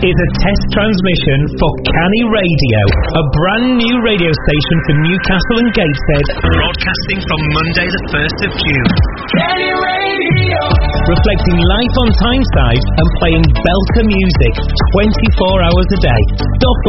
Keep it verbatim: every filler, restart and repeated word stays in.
is a test transmission for Canny Radio, a brand new radio station for Newcastle and Gateshead, broadcasting from Monday the first of June. Canny Radio! Reflecting life on Tyneside and playing belter music twenty-four hours a day. Doc